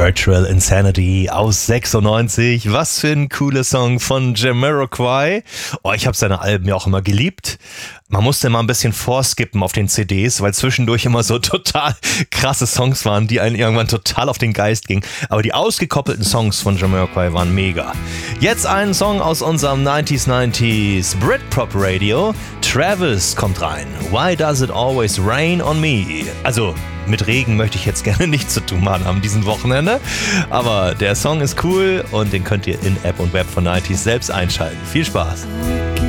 Virtual Insanity aus 96. Was für ein cooler Song von Jamiroquai. Oh, ich habe seine Alben ja auch immer geliebt. Man musste immer ein bisschen vorskippen auf den CDs, weil zwischendurch immer so total krasse Songs waren, die einen irgendwann total auf den Geist gingen. Aber die ausgekoppelten Songs von Jamiroquai waren mega. Jetzt ein Song aus unserem 90s Britpop Radio. Travis kommt rein. Why does it always rain on me? Also mit Regen möchte ich jetzt gerne nichts zu tun haben an diesem Wochenende. Aber der Song ist cool und den könnt ihr in App und Web von 90s selbst einschalten. Viel Spaß!